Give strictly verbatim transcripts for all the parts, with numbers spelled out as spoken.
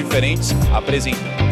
diferentes apresentando.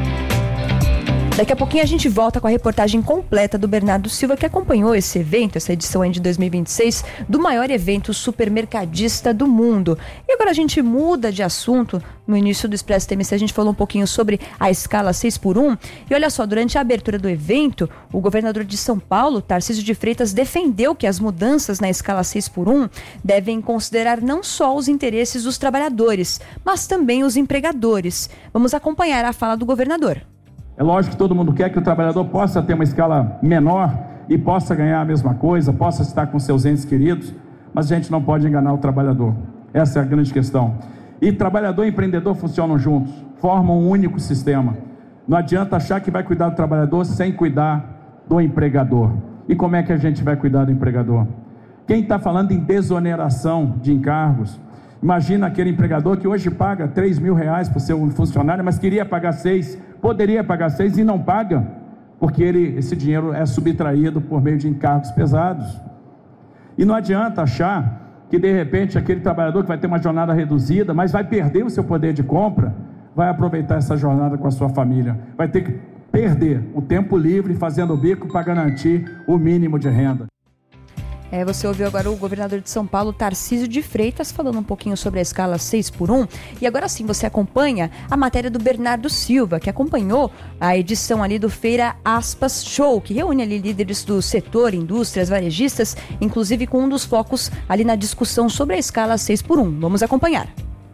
Daqui a pouquinho a gente volta com a reportagem completa do Bernardo Silva, que acompanhou esse evento, essa edição aí de dois mil e vinte e seis, do maior evento supermercadista do mundo. E agora a gente muda de assunto. No início do Expresso T M C a gente falou um pouquinho sobre a escala seis por um. E olha só, durante a abertura do evento, o governador de São Paulo, Tarcísio de Freitas, defendeu que as mudanças na escala seis por um devem considerar não só os interesses dos trabalhadores, mas também os empregadores. Vamos acompanhar a fala do governador. É lógico que todo mundo quer que o trabalhador possa ter uma escala menor e possa ganhar a mesma coisa, possa estar com seus entes queridos, mas a gente não pode enganar o trabalhador. Essa é a grande questão. E trabalhador e empreendedor funcionam juntos, formam um único sistema. Não adianta achar que vai cuidar do trabalhador sem cuidar do empregador. E como é que a gente vai cuidar do empregador? Quem está falando em desoneração de encargos, imagina aquele empregador que hoje paga três mil reais para o seu funcionário, mas queria pagar seis, poderia pagar seis e não paga, porque ele, esse dinheiro é subtraído por meio de encargos pesados. E não adianta achar que de repente aquele trabalhador que vai ter uma jornada reduzida, mas vai perder o seu poder de compra, vai aproveitar essa jornada com a sua família, vai ter que perder o tempo livre fazendo o bico para garantir o mínimo de renda. É, você ouviu agora o governador de São Paulo, Tarcísio de Freitas, falando um pouquinho sobre a escala seis por um. E agora sim, você acompanha a matéria do Bernardo Silva, que acompanhou a edição ali do Feira Aspas Show, que reúne ali líderes do setor, indústrias, varejistas, inclusive com um dos focos ali na discussão sobre a escala seis por um. Vamos acompanhar.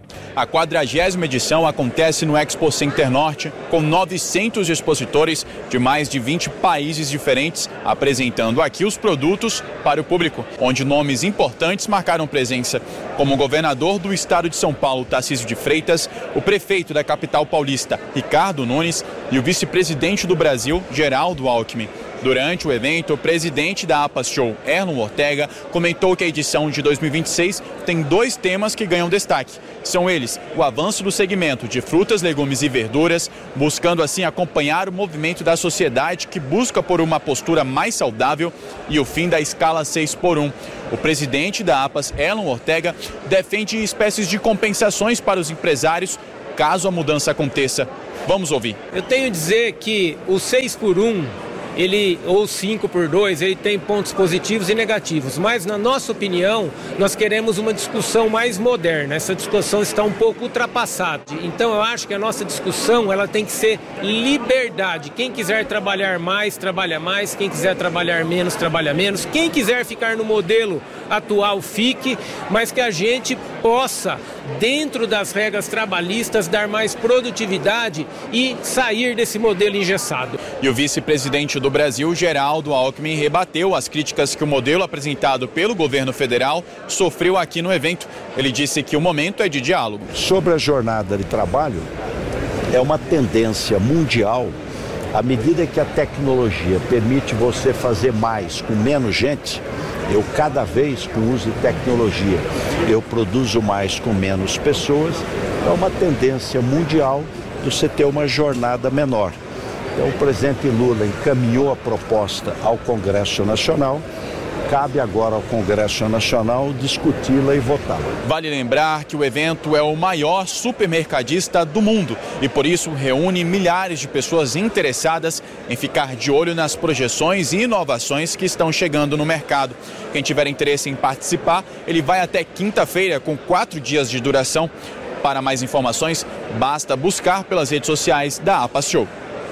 A quadragésima edição acontece no Expo Center Norte, com novecentos expositores de mais de vinte países diferentes, apresentando aqui os produtos para o público, onde nomes importantes marcaram presença, como o governador do estado de São Paulo, Tarcísio de Freitas, o prefeito da capital paulista, Ricardo Nunes, e o vice-presidente do Brasil, Geraldo Alckmin. Durante o evento, o presidente da Apas Show, Erlon Ortega, comentou que a edição de dois mil e vinte e seis tem dois temas que ganham destaque. São eles o avanço do segmento de frutas, legumes e verduras, buscando assim acompanhar o movimento da sociedade que busca por uma postura mais saudável, e o fim da escala seis por um. O presidente da Apas, Erlon Ortega, defende espécies de compensações para os empresários caso a mudança aconteça. Vamos ouvir. Eu tenho a dizer que o seis por um... ele, ou cinco por dois, ele tem pontos positivos e negativos, mas na nossa opinião, nós queremos uma discussão mais moderna. Essa discussão está um pouco ultrapassada. Então eu acho que a nossa discussão, ela tem que ser liberdade. Quem quiser trabalhar mais, trabalha mais. Quem quiser trabalhar menos, trabalha menos. Quem quiser ficar no modelo atual, fique, mas que a gente possa, dentro das regras trabalhistas, dar mais produtividade e sair desse modelo engessado. E o vice-presidente do Brasil, Geraldo Alckmin, rebateu as críticas que o modelo apresentado pelo governo federal sofreu aqui no evento. Ele disse que o momento é de diálogo. Sobre a jornada de trabalho, é uma tendência mundial, à medida que a tecnologia permite você fazer mais com menos gente. Eu, cada vez com o uso de tecnologia, eu produzo mais com menos pessoas. É uma tendência mundial de você ter uma jornada menor. Então, o presidente Lula encaminhou a proposta ao Congresso Nacional. Cabe agora ao Congresso Nacional discuti-la e votá-la. Vale lembrar que o evento é o maior supermercadista do mundo e, por isso, reúne milhares de pessoas interessadas em ficar de olho nas projeções e inovações que estão chegando no mercado. Quem tiver interesse em participar, ele vai até quinta-feira, com quatro dias de duração. Para mais informações, basta buscar pelas redes sociais da Apas Show.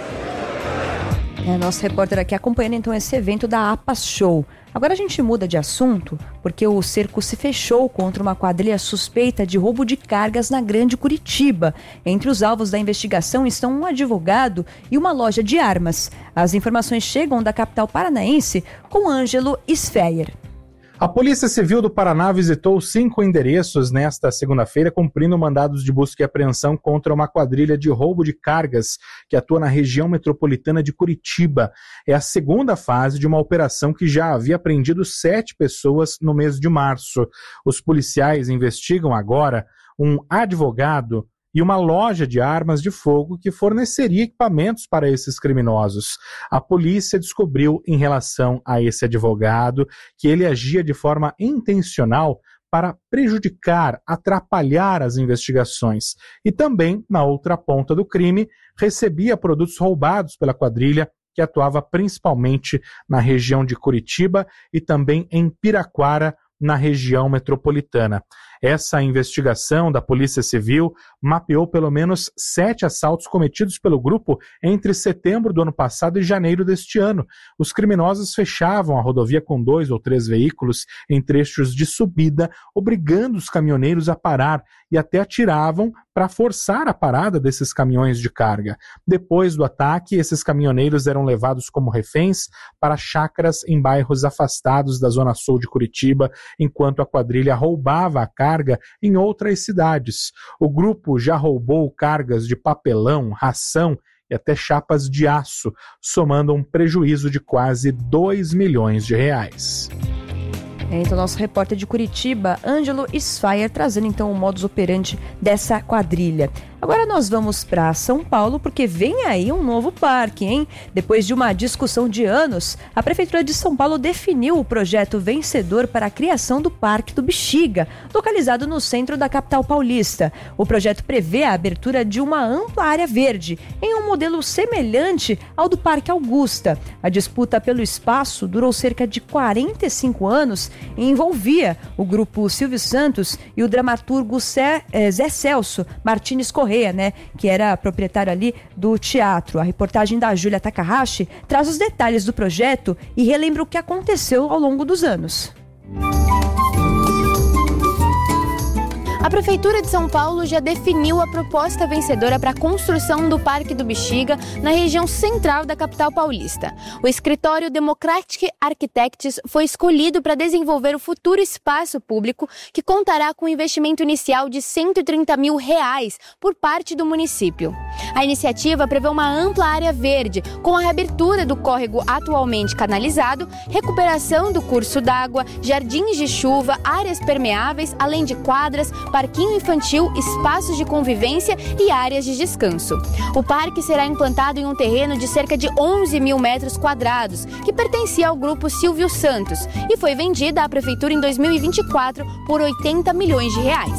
É, nosso repórter aqui acompanhando então esse evento da Apas Show. Agora a gente muda de assunto porque o cerco se fechou contra uma quadrilha suspeita de roubo de cargas na Grande Curitiba. Entre os alvos da investigação estão um advogado e uma loja de armas. As informações chegam da capital paranaense com Ângelo Sfeyer. A Polícia Civil do Paraná visitou cinco endereços nesta segunda-feira, cumprindo mandados de busca e apreensão contra uma quadrilha de roubo de cargas que atua na região metropolitana de Curitiba. É a segunda fase de uma operação que já havia apreendido sete pessoas no mês de março. Os policiais investigam agora um advogado e uma loja de armas de fogo que forneceria equipamentos para esses criminosos. A polícia descobriu em relação a esse advogado que ele agia de forma intencional para prejudicar, atrapalhar as investigações. E também, na outra ponta do crime, recebia produtos roubados pela quadrilha, que atuava principalmente na região de Curitiba e também em Piraquara, na região metropolitana. Essa investigação da Polícia Civil mapeou pelo menos sete assaltos cometidos pelo grupo entre setembro do ano passado e janeiro deste ano. Os criminosos fechavam a rodovia com dois ou três veículos em trechos de subida, obrigando os caminhoneiros a parar e até atiravam para forçar a parada desses caminhões de carga. Depois do ataque, esses caminhoneiros eram levados como reféns para chácaras em bairros afastados da zona sul de Curitiba, enquanto a quadrilha roubava a carga em outras cidades. O grupo já roubou cargas de papelão, ração e até chapas de aço, somando um prejuízo de quase dois milhões de reais. Então, nosso repórter de Curitiba, Ângelo Sfaier, trazendo então o modus operandi dessa quadrilha. Agora nós vamos para São Paulo, porque vem aí um novo parque, hein? Depois de uma discussão de anos, a Prefeitura de São Paulo definiu o projeto vencedor para a criação do Parque do Bexiga, localizado no centro da capital paulista. O projeto prevê a abertura de uma ampla área verde, em um modelo semelhante ao do Parque Augusta. A disputa pelo espaço durou cerca de quarenta e cinco anos e envolvia o grupo Silvio Santos e o dramaturgo Zé, eh, Zé Celso Martins Correia, né, que era proprietário ali do teatro. A reportagem da Júlia Takahashi traz os detalhes do projeto e relembra o que aconteceu ao longo dos anos. A Prefeitura de São Paulo já definiu a proposta vencedora para a construção do Parque do Bexiga na região central da capital paulista. O escritório Democratic Architects foi escolhido para desenvolver o futuro espaço público, que contará com um investimento inicial de cento e trinta mil reais por parte do município. A iniciativa prevê uma ampla área verde, com a reabertura do córrego atualmente canalizado, recuperação do curso d'água, jardins de chuva, áreas permeáveis, além de quadras, parquinho infantil, espaços de convivência e áreas de descanso. O parque será implantado em um terreno de cerca de onze mil metros quadrados, que pertencia ao grupo Silvio Santos, e foi vendida à Prefeitura em dois mil e vinte e quatro por oitenta milhões de reais.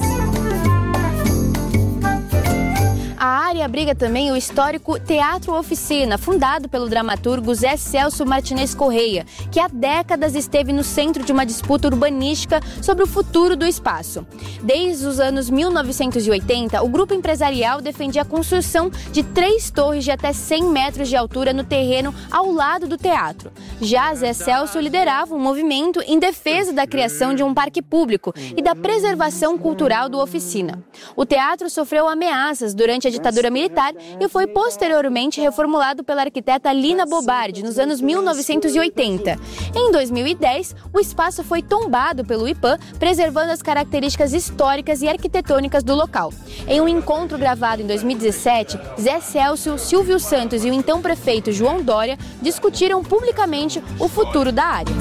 A área abriga também o histórico Teatro Oficina, fundado pelo dramaturgo Zé Celso Martins Correia, que há décadas esteve no centro de uma disputa urbanística sobre o futuro do espaço. Desde os anos mil novecentos e oitenta, o grupo empresarial defendia a construção de três torres de até cem metros de altura no terreno ao lado do teatro. Já Zé Celso liderava um movimento em defesa da criação de um parque público e da preservação cultural do Oficina. O teatro sofreu ameaças durante a ditadura militar e foi posteriormente reformulado pela arquiteta Lina Bobardi nos anos mil novecentos e oitenta. Em dois mil e dez, o espaço foi tombado pelo I P A, preservando as características históricas e arquitetônicas do local. Em um encontro gravado em dois mil e dezessete, Zé Celso, Silvio Santos e o então prefeito João Dória discutiram publicamente o futuro da área.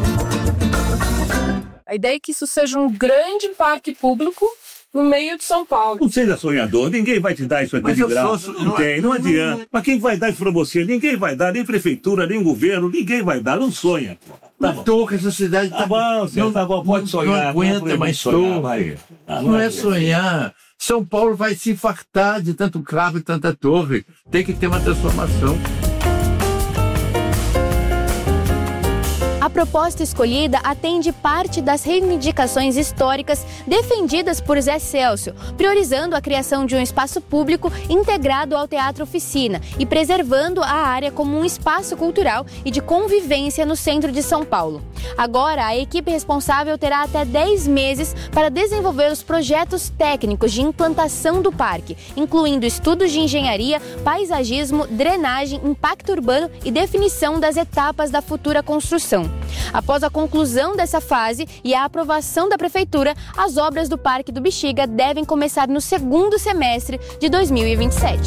A ideia é que isso seja um grande parque público no meio de São Paulo. Não seja sonhador, ninguém vai te dar isso aqui de graça. Não, não tem, não adianta. Mas quem vai dar isso pra você? Ninguém vai dar, nem prefeitura, nem governo, ninguém vai dar, não sonha. Tá bom. Torre, essa cidade tá, tá bom, não, tá bom, pode sonhar. Não aguenta mais torre. Ah, não, não é sonhar. São Paulo vai se infartar de tanto cravo e tanta torre. Tem que ter uma transformação. A proposta escolhida atende parte das reivindicações históricas defendidas por Zé Celso, priorizando a criação de um espaço público integrado ao Teatro Oficina e preservando a área como um espaço cultural e de convivência no centro de São Paulo. Agora, a equipe responsável terá até dez meses para desenvolver os projetos técnicos de implantação do parque, incluindo estudos de engenharia, paisagismo, drenagem, impacto urbano e definição das etapas da futura construção. Após a conclusão dessa fase e a aprovação da Prefeitura, as obras do Parque do Bexiga devem começar no segundo semestre de dois mil e vinte e sete.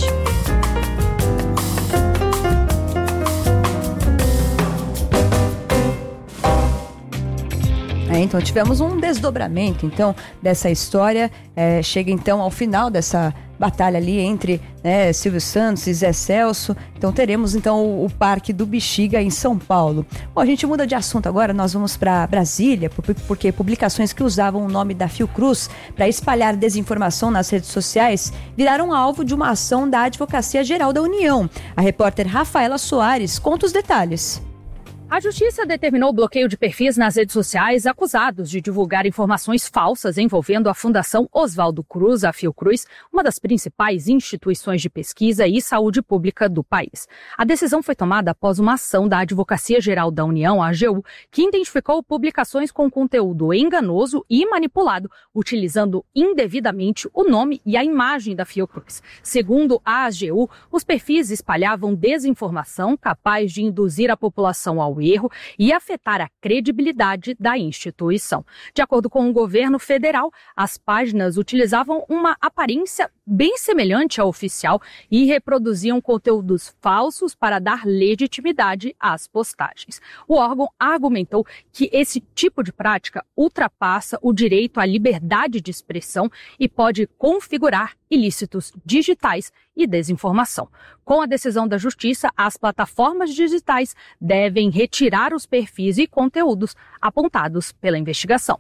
É, então tivemos um desdobramento então dessa história, é, chega então ao final dessa batalha ali entre né, Silvio Santos e Zé Celso. Então teremos então o, o Parque do Bexiga em São Paulo. Bom, a gente muda de assunto agora, nós vamos para Brasília, porque publicações que usavam o nome da Fiocruz para espalhar desinformação nas redes sociais viraram alvo de uma ação da Advocacia Geral da União. A repórter Rafaela Soares conta os detalhes. A Justiça determinou o bloqueio de perfis nas redes sociais acusados de divulgar informações falsas envolvendo a Fundação Oswaldo Cruz, a Fiocruz, uma das principais instituições de pesquisa e saúde pública do país. A decisão foi tomada após uma ação da Advocacia Geral da União, a AGU, que identificou publicações com conteúdo enganoso e manipulado, utilizando indevidamente o nome e a imagem da Fiocruz. Segundo a AGU, os perfis espalhavam desinformação capaz de induzir a população ao erro e afetar a credibilidade da instituição. De acordo com o governo federal, as páginas utilizavam uma aparência bem semelhante à oficial e reproduziam conteúdos falsos para dar legitimidade às postagens. O órgão argumentou que esse tipo de prática ultrapassa o direito à liberdade de expressão e pode configurar ilícitos digitais e desinformação. Com a decisão da Justiça, as plataformas digitais devem retirar os perfis e conteúdos apontados pela investigação.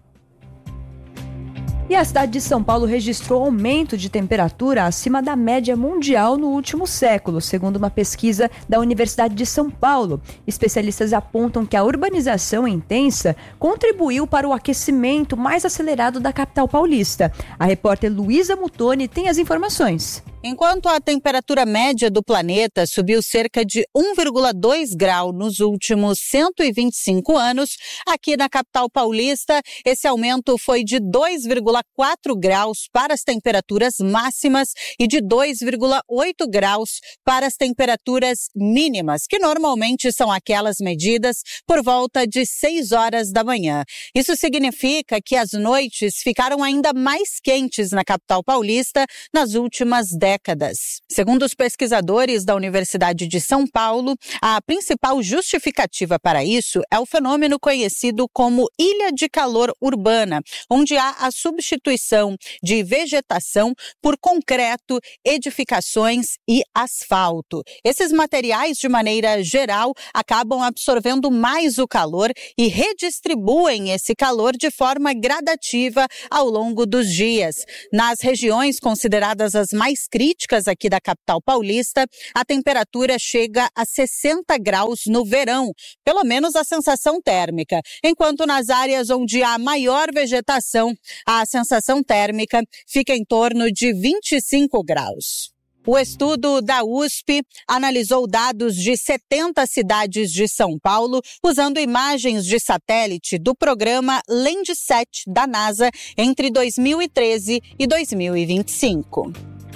E a cidade de São Paulo registrou aumento de temperatura acima da média mundial no último século, segundo uma pesquisa da Universidade de São Paulo. Especialistas apontam que a urbanização intensa contribuiu para o aquecimento mais acelerado da capital paulista. A repórter Luísa Mutoni tem as informações. Enquanto a temperatura média do planeta subiu cerca de um vírgula dois grau nos últimos cento e vinte e cinco anos, aqui na capital paulista, esse aumento foi de dois vírgula quatro graus para as temperaturas máximas e de dois vírgula oito graus para as temperaturas mínimas, que normalmente são aquelas medidas por volta de seis horas da manhã. Isso significa que as noites ficaram ainda mais quentes na capital paulista nas últimas décadas. décadas. Segundo os pesquisadores da Universidade de São Paulo, a principal justificativa para isso é o fenômeno conhecido como ilha de calor urbana, onde há a substituição de vegetação por concreto, edificações e asfalto. Esses materiais, de maneira geral, acabam absorvendo mais o calor e redistribuem esse calor de forma gradativa ao longo dos dias. Nas regiões consideradas as mais críticas aqui da capital paulista, a temperatura chega a sessenta graus no verão, pelo menos a sensação térmica, enquanto nas áreas onde há maior vegetação, a sensação térmica fica em torno de vinte e cinco graus. O estudo da U S P analisou dados de setenta cidades de São Paulo usando imagens de satélite do programa Landsat da NASA entre dois mil e treze e dois mil e vinte e cinco.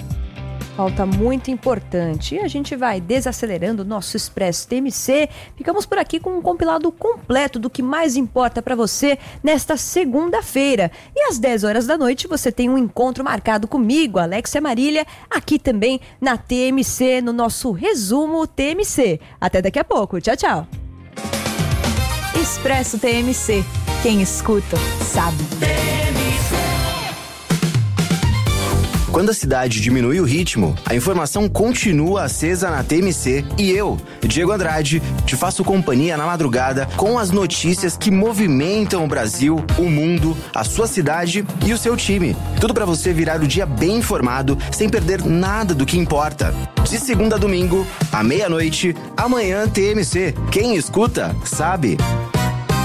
Pauta muito importante. E a gente vai desacelerando o nosso Expresso T M C. Ficamos por aqui com um compilado completo do que mais importa para você nesta segunda-feira. E às dez horas da noite você tem um encontro marcado comigo, Alexia Marília, aqui também na T M C, no nosso resumo T M C. Até daqui a pouco. Tchau, tchau. Expresso T M C. Quem escuta, sabe. Quando a cidade diminui o ritmo, a informação continua acesa na T M C e eu, Diego Andrade, te faço companhia na madrugada com as notícias que movimentam o Brasil, o mundo, a sua cidade e o seu time. Tudo para você virar o dia bem informado, sem perder nada do que importa. De segunda a domingo, à meia-noite, amanhã T M C. Quem escuta, sabe.